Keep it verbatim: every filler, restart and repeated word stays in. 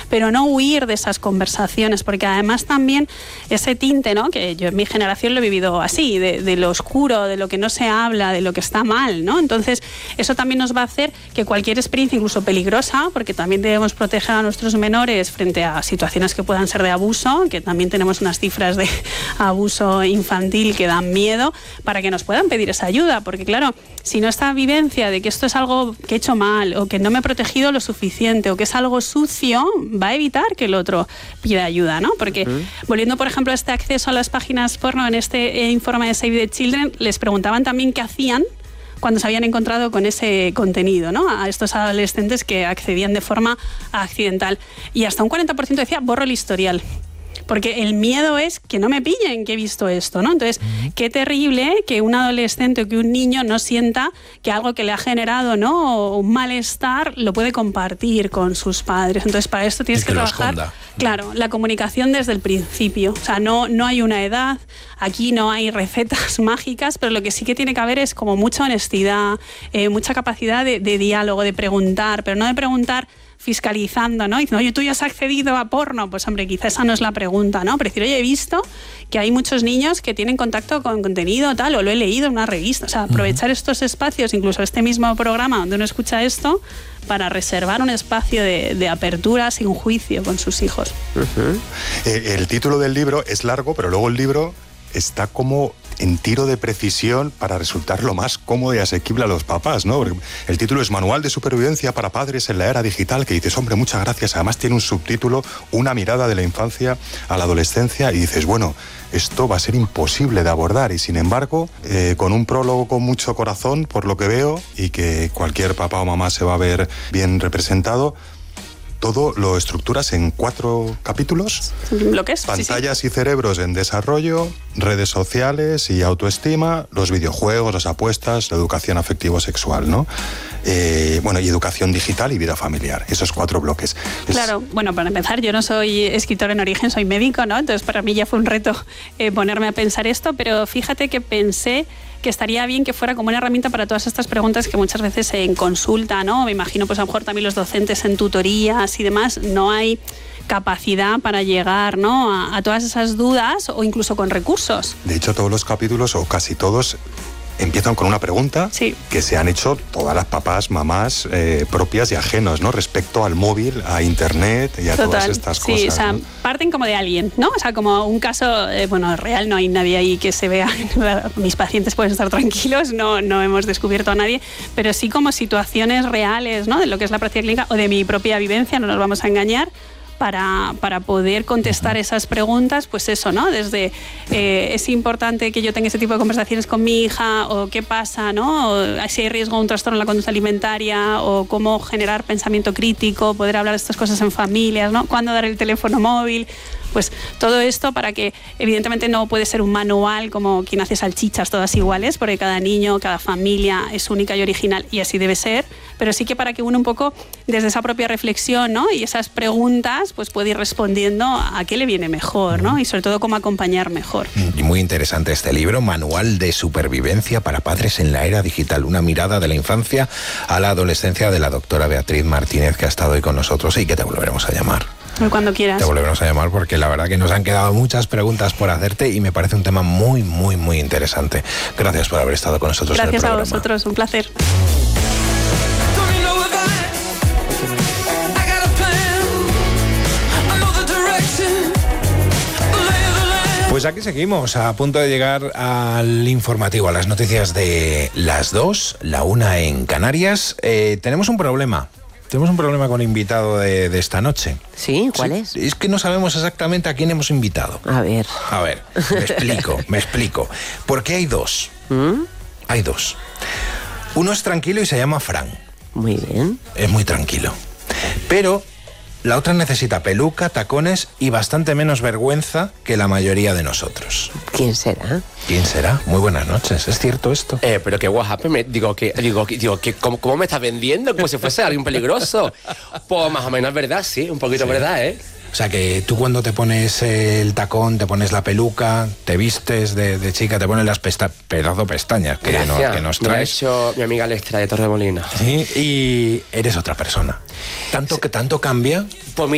pero no huir de esas conversaciones, porque además también ese tinte, ¿no? Que yo en mi generación lo he vivido así, de, de lo oscuro, de lo que no se habla, de lo que está mal, ¿no? Entonces, eso también nos va a hacer que cualquier experiencia, incluso peligrosa, porque también debemos proteger a nuestros menores frente a situaciones que puedan ser de abuso, que también tenemos unas cifras de abuso infantil que dan miedo, para que nos puedan pedir esa ayuda, porque claro, si no esta vivencia de que esto es algo que he hecho mal, o que no me he protegido lo suficiente, o que es algo sucio, va a evitar que el otro pida ayuda, ¿no? Porque, uh-huh. volviendo por ejemplo a este acceso a las páginas porno, en este eh, informe de Save the Children, les preguntaban también qué hacían cuando se habían encontrado con ese contenido, ¿no? A estos adolescentes que accedían de forma accidental. Y hasta un cuarenta por ciento decía, borro el historial. Porque el miedo es que no me pillen que he visto esto, ¿no? Entonces, uh-huh. qué terrible que un adolescente o que un niño no sienta que algo que le ha generado, ¿no?, un malestar lo puede compartir con sus padres. Entonces, para esto tienes que, que trabajar, claro, la comunicación desde el principio. O sea, no, no hay una edad, aquí no hay recetas mágicas, pero lo que sí que tiene que haber es como mucha honestidad, eh, mucha capacidad de, de diálogo, de preguntar, pero no de preguntar fiscalizando, ¿no? Diciendo, oye, ¿tú ya has accedido a porno? Pues hombre, quizá esa no es la pregunta, ¿no? Pero decir, oye, he visto que hay muchos niños que tienen contacto con contenido tal, o lo he leído en una revista. O sea, aprovechar uh-huh. estos espacios, incluso este mismo programa donde uno escucha esto, para reservar un espacio de, de apertura sin juicio con sus hijos. Uh-huh. Eh, el título del libro es largo, pero luego el libro está como en tiro de precisión para resultar lo más cómodo y asequible a los papás, ¿no? Porque el título es Manual de Supervivencia para Padres en la Era Digital, que dices, hombre, muchas gracias. Además tiene un subtítulo, Una mirada de la infancia a la adolescencia, y dices, bueno, esto va a ser imposible de abordar, y sin embargo, eh, con un prólogo con mucho corazón, por lo que veo, y que cualquier papá o mamá se va a ver bien representado, todo lo estructuras en cuatro capítulos. ¿Bloques? Pantallas sí, sí. y cerebros en desarrollo, redes sociales y autoestima, los videojuegos, las apuestas, la educación afectivo-sexual, ¿no? Eh, bueno, y educación digital y vida familiar. Esos cuatro bloques. Es... Claro, bueno, para empezar, yo no soy escritor en origen, soy médico, ¿no? Entonces, para mí ya fue un reto eh, ponerme a pensar esto, pero fíjate que pensé que estaría bien que fuera como una herramienta para todas estas preguntas que muchas veces en consulta, ¿no? Me imagino, pues a lo mejor también los docentes en tutorías y demás, no hay capacidad para llegar, ¿no?, a, a todas esas dudas, o incluso con recursos. De hecho, todos los capítulos, o casi todos, empiezan con una pregunta sí. que se han hecho todas las papás, mamás, eh, propias y ajenos, ¿no? Respecto al móvil, a internet y a Total, todas estas sí, cosas. O sea, ¿no? Parten como de alguien, ¿no? O sea, como un caso, eh, bueno, real, no hay nadie ahí que se vea. Mis pacientes pueden estar tranquilos, no, no hemos descubierto a nadie, pero sí como situaciones reales, ¿no?, de lo que es la práctica clínica o de mi propia vivencia, no nos vamos a engañar. Para, para poder contestar esas preguntas, pues eso, ¿no? Desde eh, es importante que yo tenga ese tipo de conversaciones con mi hija, o qué pasa, ¿no? O si hay riesgo de un trastorno en la conducta alimentaria, o cómo generar pensamiento crítico, poder hablar de estas cosas en familias, ¿no? Cuándo dar el teléfono móvil. Pues todo esto para que, evidentemente, no puede ser un manual como quien hace salchichas todas iguales, porque cada niño, cada familia es única y original, y así debe ser, pero sí que para que uno un poco, desde esa propia reflexión, ¿no?, y esas preguntas, pues puede ir respondiendo a qué le viene mejor, ¿no?, y sobre todo cómo acompañar mejor. Y muy interesante este libro, Manual de Supervivencia para Padres en la Era Digital, una mirada de la infancia a la adolescencia, de la doctora Beatriz Martínez, que ha estado hoy con nosotros y que te volveremos a llamar. Cuando quieras. Te volveremos a llamar porque la verdad que nos han quedado muchas preguntas por hacerte y me parece un tema muy, muy, muy interesante. Gracias por haber estado con nosotros. Gracias en el programa. a vosotros, un placer. Pues aquí seguimos, a punto de llegar al informativo, a las noticias de las dos, la una en Canarias. Eh, tenemos un problema. Tenemos un problema con el invitado de, de esta noche. ¿Sí? ¿Cuál sí, es? Es que no sabemos exactamente a quién hemos invitado. A ver. A ver, me explico, me explico. Porque hay dos. ¿Mm? Hay dos. Uno es tranquilo y se llama Fran. Muy bien. Es muy tranquilo. Pero la otra necesita peluca, tacones y bastante menos vergüenza que la mayoría de nosotros. ¿Quién será? ¿Quién será? Muy buenas noches. ¿Es cierto esto? Eh, pero qué guapo, me, digo, que, digo, que, digo que, ¿cómo, ¿cómo me estás vendiendo? Como si fuese alguien peligroso. Pues más o menos es verdad, sí, un poquito sí. verdad, ¿eh? O sea que tú cuando te pones el tacón, te pones la peluca, te vistes de, de chica, te pones las pesta pedazo pestañas que, no, que nos traes. Me ha hecho mi amiga Lestra de Torremolinos. Sí, y eres otra persona. ¿Tanto, sí. que tanto cambia? Pues